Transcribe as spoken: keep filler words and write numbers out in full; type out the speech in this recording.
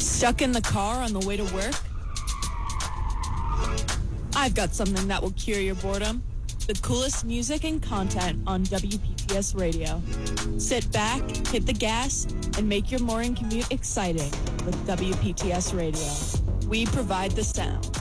Stuck in the car on the way to work? I've got something that will cure your boredom. The coolest music and content on W P T S Radio. Sit back, hit the gas, and make your morning commute exciting with W P T S Radio. We provide the sound.